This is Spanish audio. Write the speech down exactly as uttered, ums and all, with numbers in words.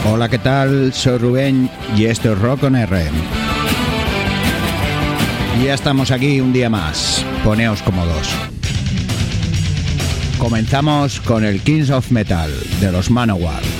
Hola, ¿qué tal? Soy Rubén y esto es Rock on R. Y ya estamos aquí un día más. Poneos cómodos. Comenzamos con el Kings of Metal de los Manowar.